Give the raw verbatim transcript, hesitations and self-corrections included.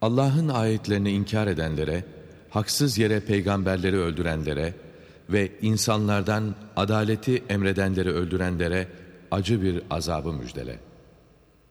Allah'ın ayetlerini inkar edenlere, haksız yere peygamberleri öldürenlere ve insanlardan adaleti emredenleri öldürenlere acı bir azabı müjdele.